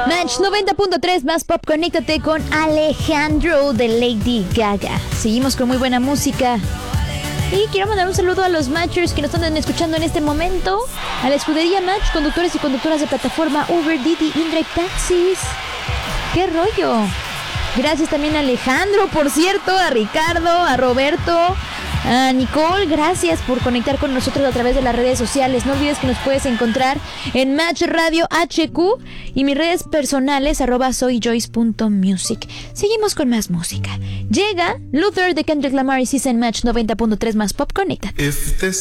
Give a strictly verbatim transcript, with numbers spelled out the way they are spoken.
Match noventa punto tres más pop, conéctate con Alejandro de Lady Gaga. Seguimos con muy buena música. Y quiero mandar un saludo a los Matchers que nos están escuchando en este momento. A la escudería Match, conductores y conductoras de plataforma Uber, Didi, Indrive Taxis. ¡Qué rollo! Gracias también a Alejandro, por cierto, a Ricardo, a Roberto, a Nicole. Gracias por conectar con nosotros a través de las redes sociales. No olvides que nos puedes encontrar en Match Radio H Q y mis redes personales, arroba soyjoyce punto music. Seguimos con más música. Llega Luther de Kendrick Lamar y Season Match noventa punto tres más pop. Conéctate.